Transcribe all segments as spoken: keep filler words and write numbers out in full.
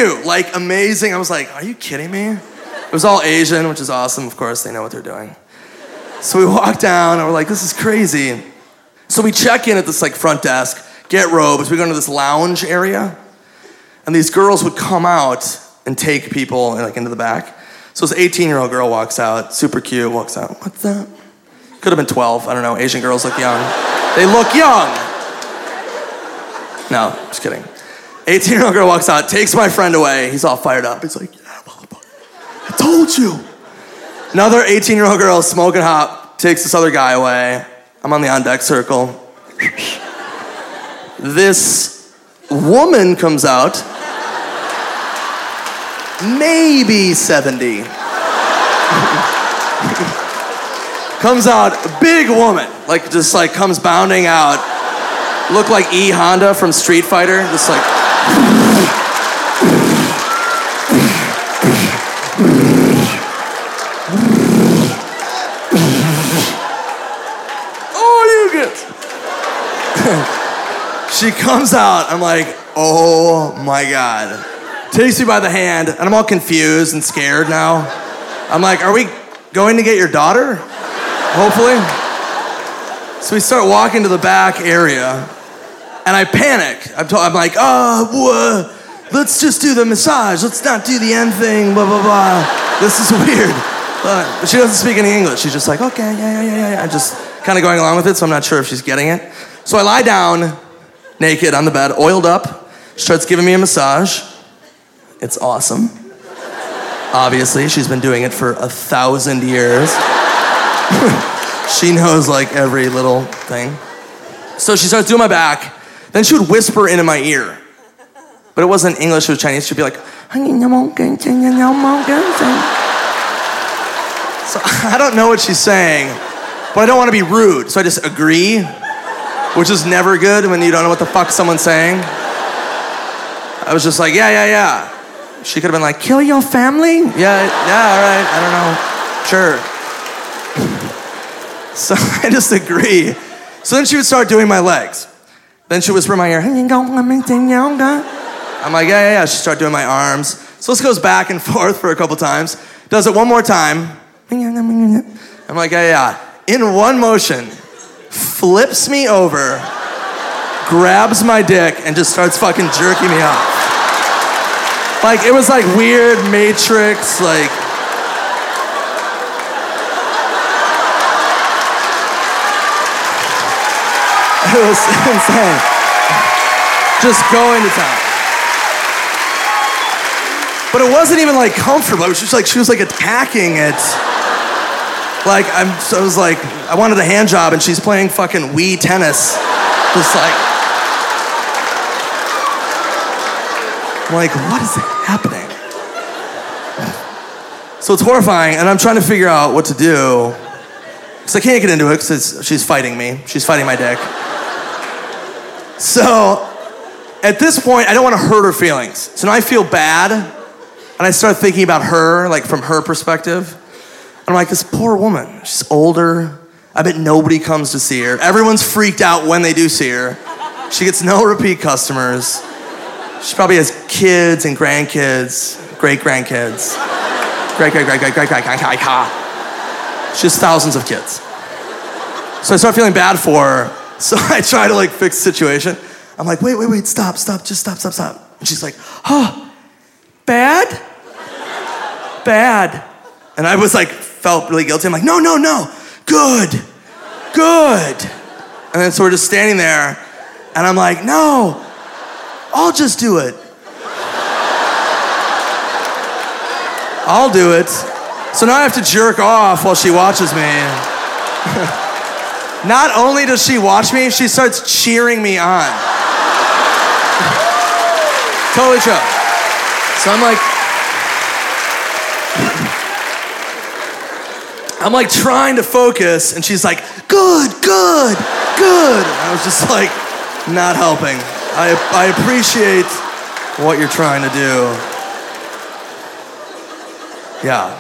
cute, like amazing. I was like, are you kidding me? It was all Asian, which is awesome. Of course, they know what they're doing. So we walk down and we're like, this is crazy. So we check in at this like front desk, get robes, we go into this lounge area, and these girls would come out and take people like into the back. So this eighteen-year-old girl walks out, super cute, walks out. What's that? Could have been twelve, I don't know. Asian girls look young. They look young. No, just kidding. eighteen-year-old girl walks out, takes my friend away. He's all fired up. He's like, yeah, I told you. Another eighteen-year-old girl smoking hot, takes this other guy away. I'm on the on-deck circle. This woman comes out, maybe seventy. Comes out, big woman, like just like comes bounding out. Looked like E. Honda from Street Fighter, just like. Oh, you get. She comes out, I'm like, oh my God. Takes me by the hand, and I'm all confused and scared now. I'm like, are we going to get your daughter? Hopefully. So we start walking to the back area, and I panic. I'm, to- I'm like, oh, wha- let's just do the massage. Let's not do the end thing, blah, blah, blah. This is weird. But, but she doesn't speak any English. She's just like, okay, yeah, yeah, yeah, yeah. I'm just kind of going along with it, so I'm not sure if she's getting it. So I lie down, naked on the bed, oiled up. She starts giving me a massage. It's awesome. Obviously, she's been doing it for a thousand years. She knows like every little thing. So she starts doing my back. Then she would whisper into my ear. But it wasn't English, it was Chinese. She'd be like, so I don't know what she's saying, but I don't want to be rude. So I just agree, which is never good when you don't know what the fuck someone's saying. I was just like, yeah, yeah, yeah. She could have been like, kill your family? Yeah, yeah, all right, I don't know, sure. So I just agree. So then she would start doing my legs. Then she would whisper in my ear, I'm like, yeah, yeah, yeah. She'd start doing my arms. So this goes back and forth for a couple times. Does it one more time. I'm like, yeah, yeah. In one motion, flips me over, grabs my dick, and just starts fucking jerking me off. Like, it was like weird Matrix, like. It was insane. Just going to town. But it wasn't even like comfortable. It was just like, she was like attacking it. Like, I'm, so I was like, I wanted a hand job and she's playing fucking Wii tennis. Just like. I'm like, what is happening? So it's horrifying, and I'm trying to figure out what to do. Because I can't get into it because she's fighting me. She's fighting my dick. So at this point, I don't want to hurt her feelings. So now I feel bad, and I start thinking about her, like from her perspective. And I'm like, this poor woman, she's older. I bet nobody comes to see her. Everyone's freaked out when they do see her. She gets no repeat customers. She probably has kids and grandkids, great-grandkids. Great, great, great, great, great, great, great, great, great. She has thousands of kids. So I start feeling bad for her. So I try to like fix the situation. I'm like, wait, wait, wait, stop, stop, just stop, stop, stop. And she's like, oh, bad? Bad. And I was like, felt really guilty. I'm like, no, no, no, good, good. And then so we're just standing there, and I'm like, no, I'll just do it. I'll do it. So now I have to jerk off while she watches me. Not only does she watch me, she starts cheering me on. Totally true. So I'm like, I'm like trying to focus, and she's like, good, good, good. And I was just like, not helping. I, I appreciate what you're trying to do. Yeah.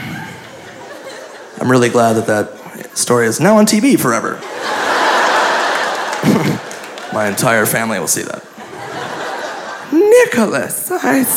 I'm really glad that that story is now on T V forever. My entire family will see that. Nicholas, I